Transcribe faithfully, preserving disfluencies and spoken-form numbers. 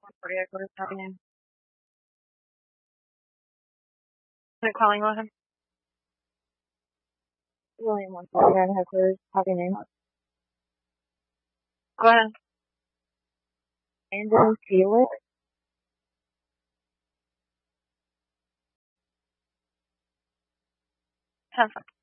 Forty headquarters, copy name. Is it calling with him? William one forty headquarters, copy name. Go ahead. Brandon Felix. Have fun.